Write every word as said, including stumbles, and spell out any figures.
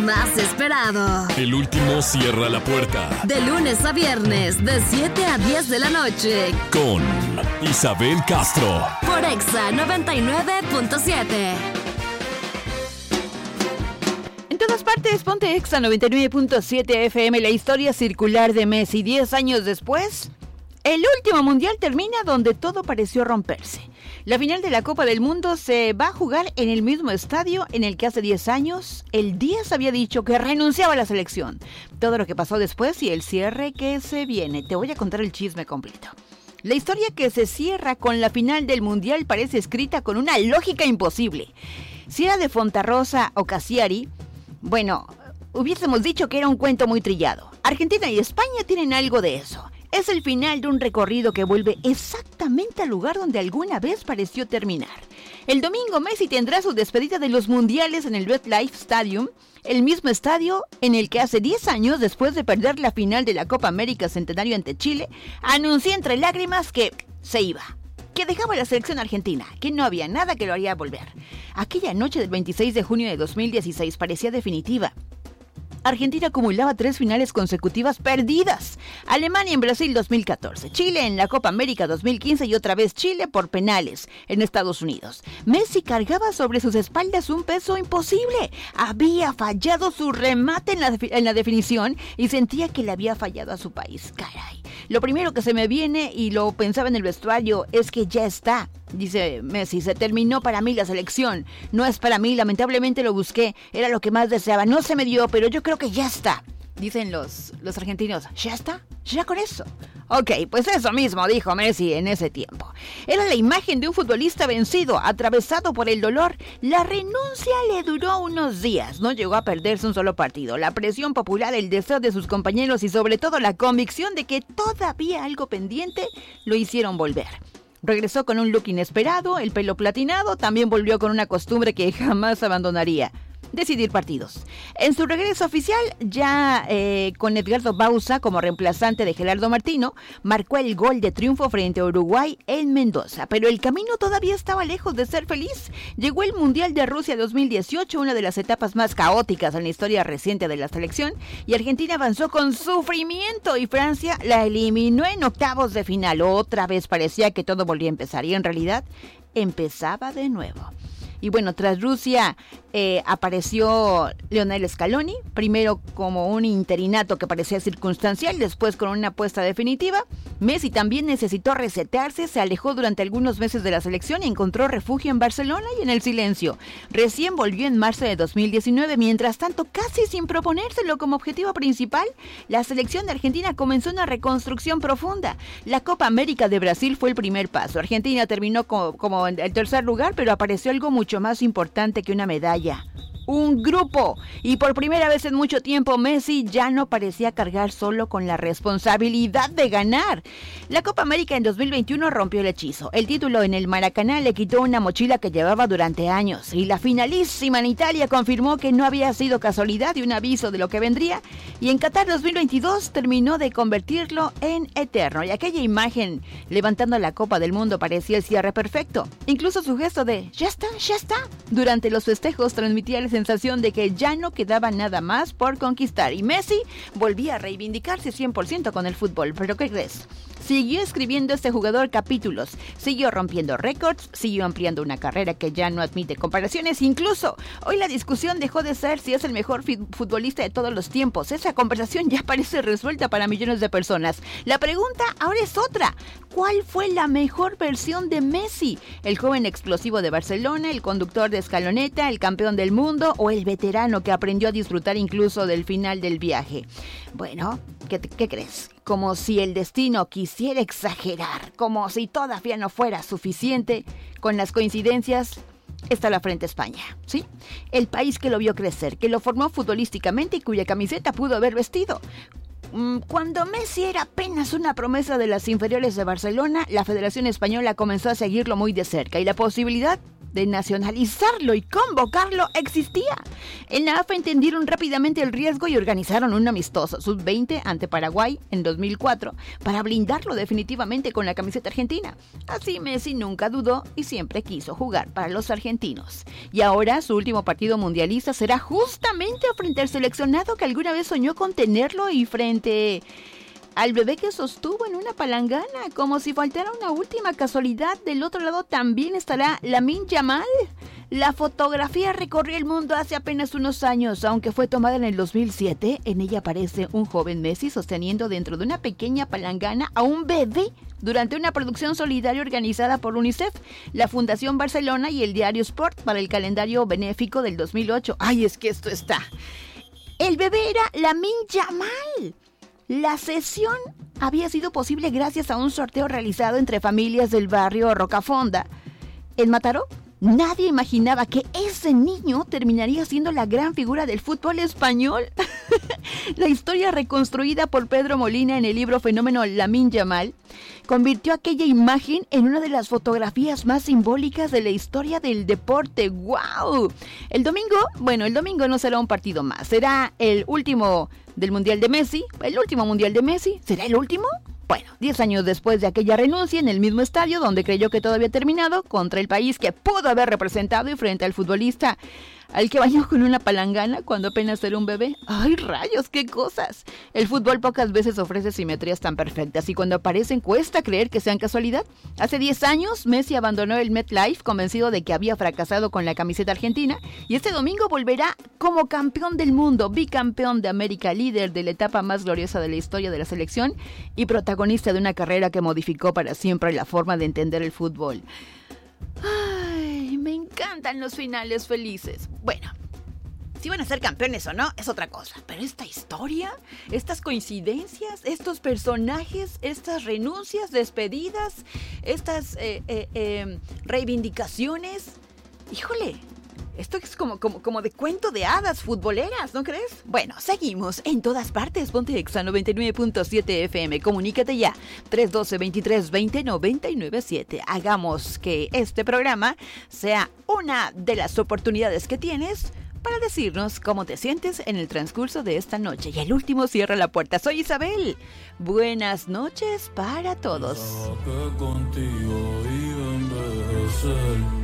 más esperado. El último cierra la puerta. De lunes a viernes, de siete a diez de la noche. Con Isabel Castro. Por Exa noventa y nueve punto siete. En todas partes, ponte Exa noventa y nueve punto siete F M. La historia circular de Messi. Diez años después, el último mundial termina donde todo pareció romperse. La final de la Copa del Mundo se va a jugar en el mismo estadio en el que hace diez años el diez había dicho que renunciaba a la selección. Todo lo que pasó después y el cierre que se viene. Te voy a contar el chisme completo. La historia que se cierra con la final del mundial parece escrita con una lógica imposible. Si era de Fontarrosa o Cassiari, bueno, hubiésemos dicho que era un cuento muy trillado. Argentina y España tienen algo de eso. Es el final de un recorrido que vuelve exactamente al lugar donde alguna vez pareció terminar. El domingo Messi tendrá su despedida de los mundiales en el MetLife Stadium, el mismo estadio en el que hace diez años, después de perder la final de la Copa América Centenario ante Chile, anunció entre lágrimas que se iba, que dejaba la selección argentina, que no había nada que lo haría volver. Aquella noche del veintiséis de junio de dos mil dieciséis parecía definitiva. Argentina acumulaba tres finales consecutivas perdidas. Alemania en Brasil dos mil catorce, Chile en la Copa América dos mil quince y otra vez Chile por penales en Estados Unidos. Messi cargaba sobre sus espaldas un peso imposible. Había fallado su remate en la, en la definición y sentía que le había fallado a su país. Caray. Lo primero que se me viene, y lo pensaba en el vestuario, es que ya está. Dice Messi, se terminó para mí la selección. No es para mí, lamentablemente lo busqué. Era lo que más deseaba. No se me dio, pero yo creo que ya está. Dicen los, los argentinos, ¿ya está? ¿Ya con eso? Ok, pues eso mismo dijo Messi en ese tiempo. Era la imagen de un futbolista vencido, atravesado por el dolor. La renuncia le duró unos días. No llegó a perderse un solo partido. La presión popular, el deseo de sus compañeros y sobre todo la convicción de que todavía algo pendiente lo hicieron volver. Regresó con un look inesperado, el pelo platinado, también volvió con una costumbre que jamás abandonaría: decidir partidos. En su regreso oficial, ya eh, con Edgardo Bauza como reemplazante de Gerardo Martino, marcó el gol de triunfo frente a Uruguay en Mendoza. Pero el camino todavía estaba lejos de ser feliz. Llegó el Mundial de Rusia dos mil dieciocho, una de las etapas más caóticas en la historia reciente de la selección, y Argentina avanzó con sufrimiento y Francia la eliminó en octavos de final. Otra vez parecía que todo volvía a empezar y en realidad empezaba de nuevo. Y bueno, tras Rusia eh, apareció Lionel Scaloni, primero como un interinato que parecía circunstancial, después con una apuesta definitiva. Messi también necesitó resetearse, se alejó durante algunos meses de la selección y encontró refugio en Barcelona y en el silencio. Recién volvió en marzo de dos mil diecinueve, mientras tanto, casi sin proponérselo como objetivo principal, la selección de Argentina comenzó una reconstrucción profunda. La Copa América de Brasil fue el primer paso. Argentina terminó como, como en el tercer lugar, pero apareció algo mucho más importante que una medalla: un grupo. Y por primera vez en mucho tiempo, Messi ya no parecía cargar solo con la responsabilidad de ganar. La Copa América en dos mil veintiuno rompió el hechizo. El título en el Maracaná le quitó una mochila que llevaba durante años. Y la finalísima en Italia confirmó que no había sido casualidad y un aviso de lo que vendría. Y en Qatar dos mil veintidós terminó de convertirlo en eterno. Y aquella imagen levantando la Copa del Mundo parecía el cierre perfecto. Incluso su gesto de «ya está, ya está» durante los festejos transmitía la sensación de que ya no quedaba nada más por conquistar. Y Messi volvía a reivindicarse cien por ciento con el fútbol. ¿Pero qué crees? Siguió escribiendo este jugador capítulos, siguió rompiendo récords, siguió ampliando una carrera que ya no admite comparaciones. Incluso hoy la discusión dejó de ser si es el mejor futbolista de todos los tiempos. Esa conversación ya parece resuelta para millones de personas. La pregunta ahora es otra: ¿cuál fue la mejor versión de Messi? ¿El joven explosivo de Barcelona, el conductor de escaloneta, el campeón del mundo o el veterano que aprendió a disfrutar incluso del final del viaje? Bueno, ¿qué, qué crees? Como si el destino quisiera exagerar, como si todavía no fuera suficiente con las coincidencias. Está la frente España, ¿sí? El país que lo vio crecer, que lo formó futbolísticamente y cuya camiseta pudo haber vestido. Cuando Messi era apenas una promesa de las inferiores de Barcelona, la Federación Española comenzó a seguirlo muy de cerca y la posibilidad de nacionalizarlo y convocarlo existía. En la A F A entendieron rápidamente el riesgo y organizaron un amistoso sub veinte ante Paraguay en dos mil cuatro para blindarlo definitivamente con la camiseta argentina. Así Messi nunca dudó y siempre quiso jugar para los argentinos. Y ahora su último partido mundialista será justamente frente al seleccionado que alguna vez soñó con tenerlo y frente al bebé que sostuvo en una palangana. Como si faltara una última casualidad, del otro lado también estará Lamine Yamal. La fotografía recorrió el mundo hace apenas unos años, aunque fue tomada en el dos mil siete. En ella aparece un joven Messi sosteniendo dentro de una pequeña palangana a un bebé durante una producción solidaria organizada por UNICEF, la Fundación Barcelona y el diario Sport para el calendario benéfico del dos mil ocho. ¡Ay, es que esto está! El bebé era Lamine Yamal. La sesión había sido posible gracias a un sorteo realizado entre familias del barrio Rocafonda. En Mataró, nadie imaginaba que ese niño terminaría siendo la gran figura del fútbol español. La historia reconstruida por Pedro Molina en el libro Fenómeno Lamine Yamal convirtió aquella imagen en una de las fotografías más simbólicas de la historia del deporte. ¡Wow! El domingo, bueno, el domingo no será un partido más, será el último del Mundial de Messi, el último Mundial de Messi, ¿será el último? Bueno, diez años después de aquella renuncia, en el mismo estadio donde creyó que todo había terminado, contra el país que pudo haber representado y frente al futbolista al que bañó con una palangana cuando apenas era un bebé. ¡Ay, rayos, qué cosas! El fútbol pocas veces ofrece simetrías tan perfectas y cuando aparecen cuesta creer que sean casualidad. Hace diez años, Messi abandonó el MetLife convencido de que había fracasado con la camiseta argentina y este domingo volverá como campeón del mundo, bicampeón de América, líder de la etapa más gloriosa de la historia de la selección y protagonista de una carrera que modificó para siempre la forma de entender el fútbol. Ay, me encantan los finales felices. Bueno, si van a ser campeones o no, es otra cosa. Pero esta historia, estas coincidencias, estos personajes, estas renuncias, despedidas, estas eh, eh, eh, reivindicaciones, híjole, esto es como, como, como de cuento de hadas futboleras, ¿no crees? Bueno, seguimos en todas partes. Ponte Exa noventa y nueve punto siete F M. Comunícate ya. tres uno dos, veintitrés veinte, noventa y nueve siete. Hagamos que este programa sea una de las oportunidades que tienes para decirnos cómo te sientes en el transcurso de esta noche. Y el último cierra la puerta. Soy Isabel. Buenas noches para todos. Pensaba que contigo iba a envejecer.